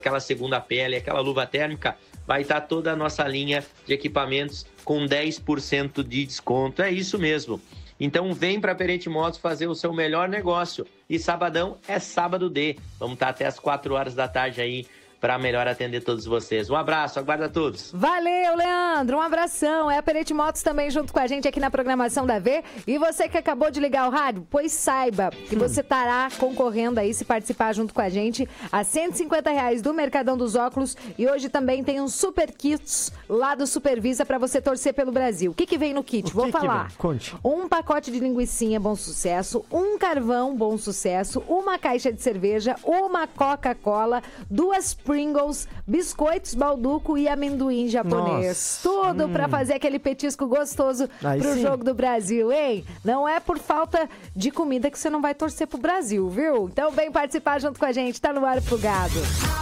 aquela segunda pele, aquela luva térmica, vai estar toda a nossa linha de equipamentos com 10% de desconto. É isso mesmo. Então vem para a Perete Motos fazer o seu melhor negócio. E sabadão é sábado D. Vamos estar até as 4 horas da tarde aí para melhor atender todos vocês. Um abraço, aguarda todos. Valeu, Leandro, um abração. É a Perete Motos também junto com a gente aqui na programação da V. E você que acabou de ligar o rádio, pois saiba que você estará concorrendo aí, se participar junto com a gente, a R$150 do Mercadão dos Óculos. E hoje também tem uns super kits lá do Supervisa para você torcer pelo Brasil. O que vem no kit? Vou falar. Conte. Um pacote de linguicinha, bom sucesso. Um carvão, bom sucesso. Uma caixa de cerveja. Uma Coca-Cola. 2 Pringles, biscoitos balduco e amendoim japonês. Nossa. Tudo pra fazer aquele petisco gostoso pro sim. jogo do Brasil, hein? Não é por falta de comida que você não vai torcer pro Brasil, viu? Então vem participar junto com a gente. Tá no ar pro gado.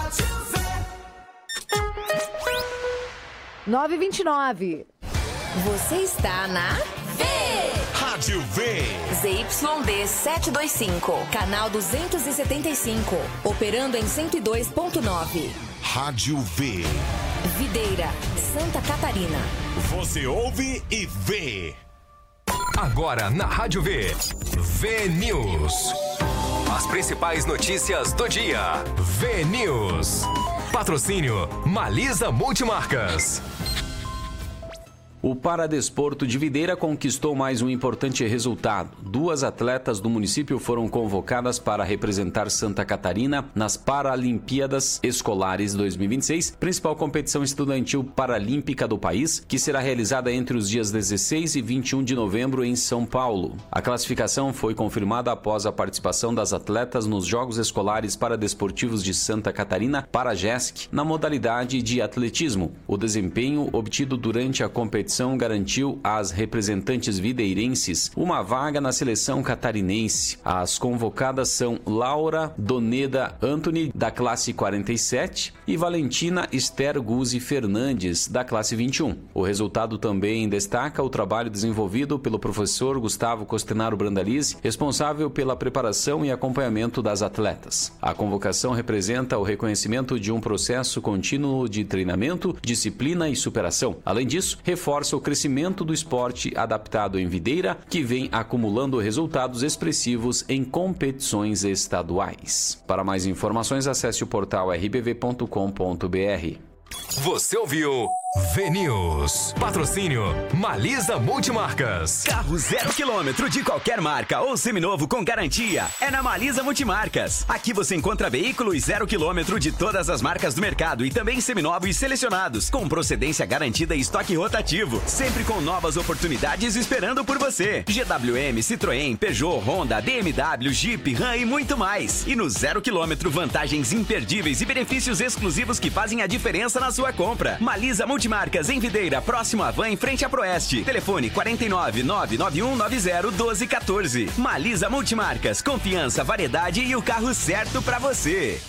9h29. Você está na Rádio V. ZYD 725, canal 275, operando em 102.9. Rádio V. Videira, Santa Catarina. Você ouve e vê. Agora na Rádio V. V News. As principais notícias do dia. V News. Patrocínio Malisa Multimarcas. O Paradesporto de Videira conquistou mais um importante resultado. 2 atletas do município foram convocadas para representar Santa Catarina nas Paralimpíadas Escolares 2026, principal competição estudantil paralímpica do país, que será realizada entre os dias 16 e 21 de novembro em São Paulo. A classificação foi confirmada após a participação das atletas nos Jogos Escolares Paradesportivos de Santa Catarina, Paragesc, na modalidade de atletismo. O desempenho obtido durante a competição garantiu às representantes videirenses uma vaga na seleção catarinense. As convocadas são Laura Doneda Anthony, da classe 47, e Valentina Esther Guzzi Fernandes, da classe 21. O resultado também destaca o trabalho desenvolvido pelo professor Gustavo Costenaro Brandalize, responsável pela preparação e acompanhamento das atletas. A convocação representa o reconhecimento de um processo contínuo de treinamento, disciplina e superação. Além disso, reforça o crescimento do esporte adaptado em Videira, que vem acumulando resultados expressivos em competições estaduais. Para mais informações, acesse o portal rbv.com.br. Você ouviu V News. Patrocínio Malisa Multimarcas. Carro 0 km de qualquer marca ou seminovo com garantia é na Malisa Multimarcas. Aqui você encontra veículos 0 km de todas as marcas do mercado e também seminovos selecionados, com procedência garantida e estoque rotativo, sempre com novas oportunidades esperando por você. GWM, Citroën, Peugeot, Honda, BMW, Jeep, Ram e muito mais. E no 0 km, vantagens imperdíveis e benefícios exclusivos que fazem a diferença na sua compra. Malisa Multimarcas em Videira, próximo à Van, em frente à Proeste. Telefone 49 991 90 1214. Malisa Multimarcas, confiança, variedade e o carro certo pra você.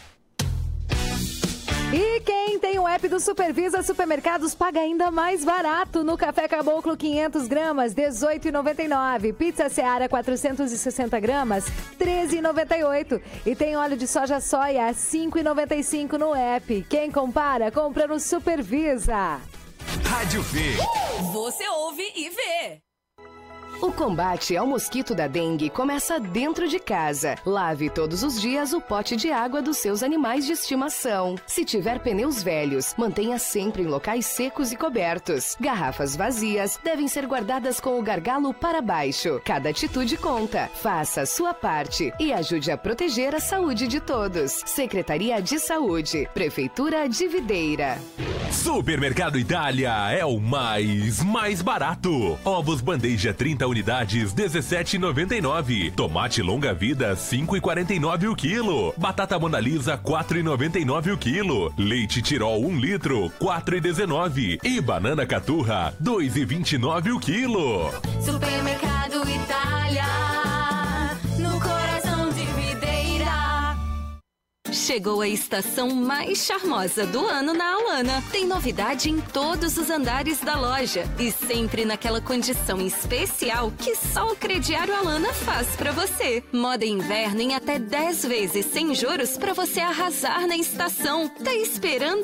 E quem tem o app do Supervisa Supermercados paga ainda mais barato no Café Caboclo 500 gramas, R$18,99. Pizza Seara 460 gramas, R$13,98. E tem óleo de soja soia, R$5,95 no app. Quem compara, compra no Supervisa. Rádio V. Você ouve e vê. O combate ao mosquito da dengue começa dentro de casa. Lave todos os dias o pote de água dos seus animais de estimação. Se tiver pneus velhos, mantenha sempre em locais secos e cobertos. Garrafas vazias devem ser guardadas com o gargalo para baixo. Cada atitude conta. Faça a sua parte e ajude a proteger a saúde de todos. Secretaria de Saúde, Prefeitura de Videira. Supermercado Itália é o mais barato. Ovos bandeja 30 unidades, R$17,99. Tomate longa vida, R$5,49 o quilo. Batata Mona Lisa, R$4,99 o quilo. Leite Tirol 1 litro, R$4,19. E banana caturra, R$2,29 o quilo. Supermercado Itália, no coração de Videira. Chegou a estação mais charmosa do ano na Alana. Tem novidade em todos os andares da loja e sempre naquela condição especial que só o crediário Alana faz pra você. Moda inverno em até 10 vezes sem juros pra você arrasar na estação. Tá esperando